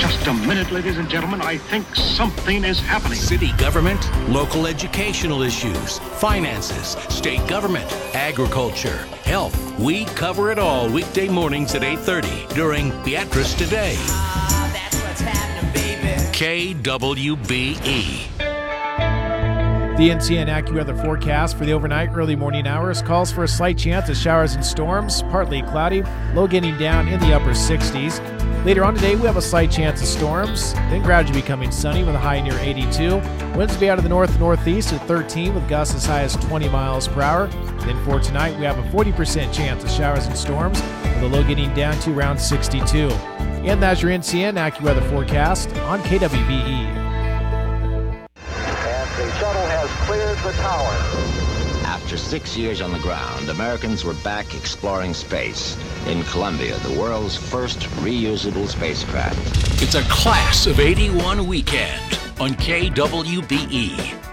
Just a minute, ladies and gentlemen. I think something is happening. City government, local educational issues, finances, state government, agriculture, health. We cover it all weekday mornings at 8:30 during Beatrice Today. That's what's happening, baby. KWBE. The NCN AccuWeather forecast for the overnight early morning hours calls for a slight chance of showers and storms, partly cloudy, low getting down in the upper 60s. Later on today, we have a slight chance of storms, then gradually becoming sunny with a high near 82. Winds will be out of the north-northeast at 13 with gusts as high as 20 miles per hour. Then for tonight, we have a 40% chance of showers and storms with a low getting down to around 62. And that's your NCN AccuWeather forecast on KWBE. The shuttle has cleared the tower. After 6 years on the ground, Americans were back exploring space in Columbia, the world's first reusable spacecraft. It's a Class of '81 weekend on KWBE.